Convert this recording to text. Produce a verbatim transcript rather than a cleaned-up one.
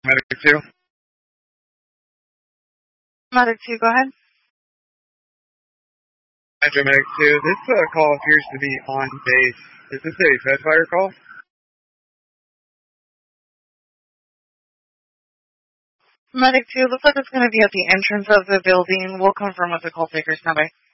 Medic two. Medic two, go ahead. Metro Medic two. This uh, call appears to be on base. Is this a Fed fire call? Medic two, looks like it's going to be at the entrance of the building. We'll confirm with the call taker. Stand by.